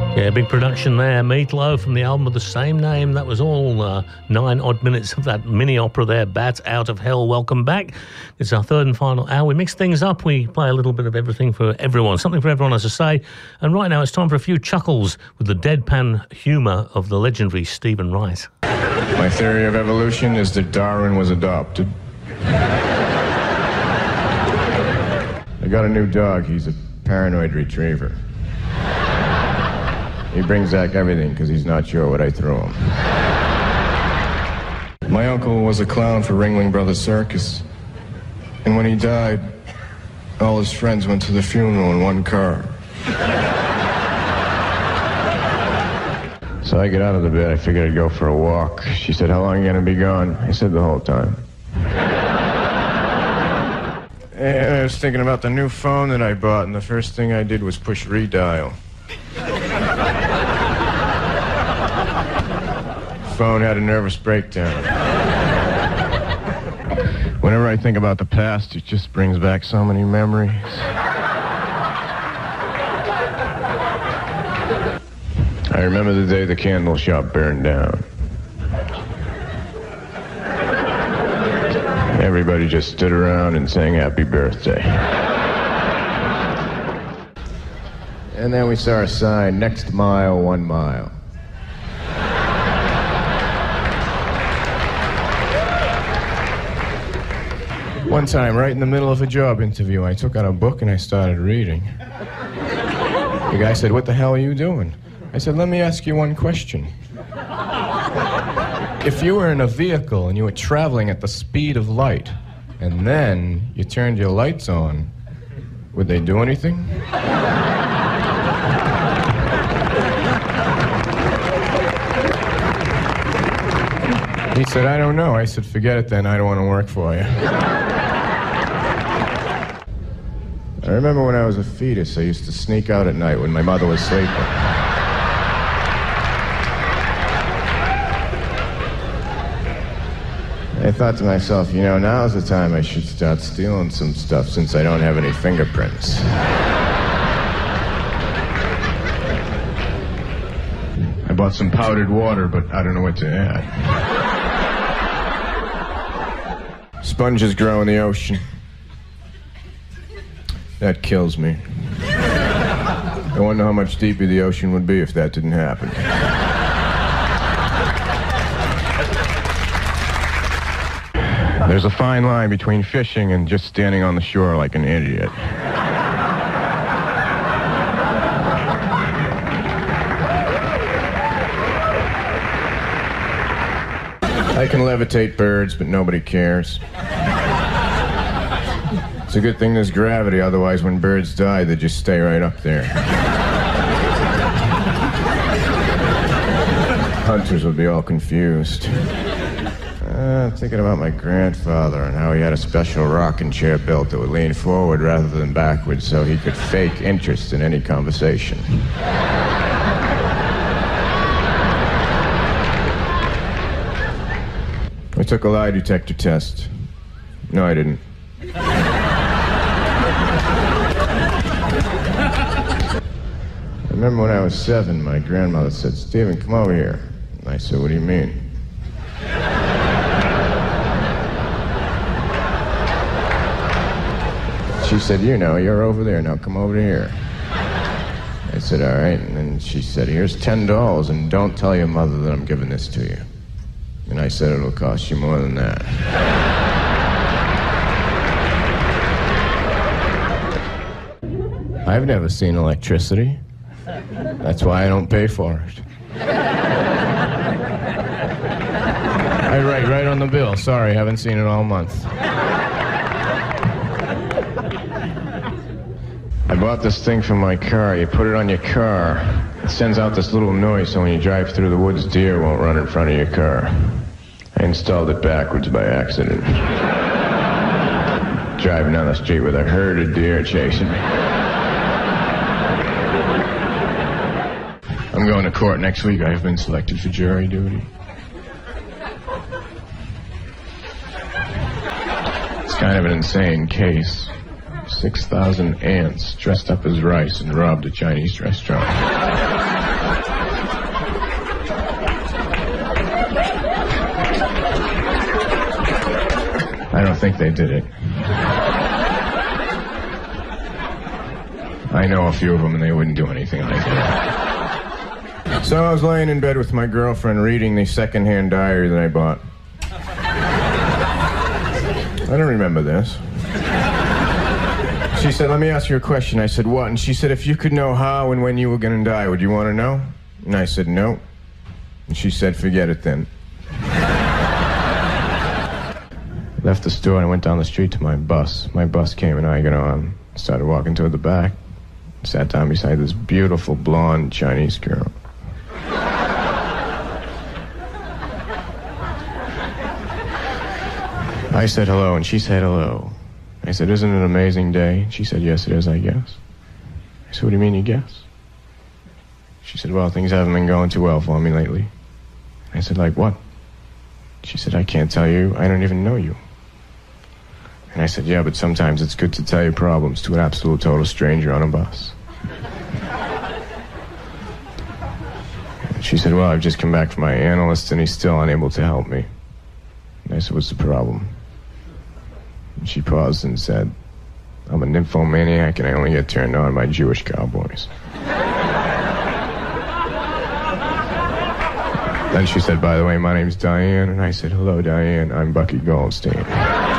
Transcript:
Yeah, big production there. Meatloaf from the album of the same name. That was all 9 odd minutes of that mini opera there, Bat Out of Hell. Welcome back. It's our third and final hour. We mix things up. We play a little bit of everything for everyone, something for everyone, as I say. And right now it's time for a few chuckles with the deadpan humour of the legendary Stephen Wright. My theory of evolution is that Darwin was adopted. I got a new dog. He's a paranoid retriever. He brings back everything because he's not sure what I threw him. My uncle was a clown for Ringling Brothers Circus. And when he died, all his friends went to the funeral in one car. So I get out of the bed. I figured I'd go for a walk. She said, "How long are you going to be gone?" I said, "The whole time." And I was thinking about the new phone that I bought, and the first thing I did was push redial. Phone had a nervous breakdown. Whenever I think about the past, it just brings back so many memories. I remember the day the candle shop burned down. Everybody just stood around and sang happy birthday. And then we saw a sign, "Next mile, 1 mile." One time, right in the middle of a job interview, I took out a book and I started reading. The guy said, "What the hell are you doing?" I said, "Let me ask you one question. If you were in a vehicle and you were traveling at the speed of light, and then you turned your lights on, would they do anything?" He said, "I don't know." I said, "Forget it then, I don't want to work for you." I remember when I was a fetus, I used to sneak out at night when my mother was sleeping. I thought to myself, you know, now's the time I should start stealing some stuff since I don't have any fingerprints. I bought some powdered water, but I don't know what to add. Sponges grow in the ocean. That kills me. I wonder how much deeper the ocean would be if that didn't happen. There's a fine line between fishing and just standing on the shore like an idiot. I can levitate birds, but nobody cares. It's a good thing there's gravity, otherwise when birds die, they just stay right up there. Hunters would be all confused. Thinking about my grandfather and how he had a special rocking chair built that would lean forward rather than backwards so he could fake interest in any conversation. I took a lie detector test. No, I didn't. I remember when I was 7, my grandmother said, "Stephen, come over here." And I said, "What do you mean?" She said, "You know, you're over there. Now come over here." I said, "All right." And then she said, "Here's $10, and don't tell your mother that I'm giving this to you." And I said, "It'll cost you more than that." I've never seen electricity. That's why I don't pay for it. I write right on the bill. Sorry, haven't seen it all month. I bought this thing for my car. You put it on your car. It sends out this little noise so when you drive through the woods, deer won't run in front of your car. I installed it backwards by accident. Driving down the street with a herd of deer chasing me. I'm going to court next week. I have been selected for jury duty. It's kind of an insane case. 6,000 ants dressed up as rice and robbed a Chinese restaurant. I don't think they did it. I know a few of them, and they wouldn't do anything like that. So I was laying in bed with my girlfriend reading the secondhand diary that I bought. I don't remember this. She said, "Let me ask you a question." I said, "What?" And she said, "If you could know how and when you were going to die, would you want to know?" And I said, "No." And she said, "Forget it then." I left the store and I went down the street to my bus. My bus came and I got on. Started walking toward the back. Sat down beside this beautiful blonde Chinese girl. I said hello and she said hello. I said, "Isn't it an amazing day?" She said, "Yes, it is, I guess." I said, "What do you mean you guess?" She said, "Well, things haven't been going too well for me lately." I said, "Like what?" She said, "I can't tell you. I don't even know you." And I said, "Yeah, but sometimes it's good to tell your problems to an absolute total stranger on a bus." And she said, "Well, I've just come back from my analyst and he's still unable to help me." And I said, "What's the problem?" And she paused and said, "I'm a nymphomaniac and I only get turned on by Jewish cowboys." Then she said, "By the way, my name's Diane." And I said, "Hello, Diane. I'm Bucky Goldstein."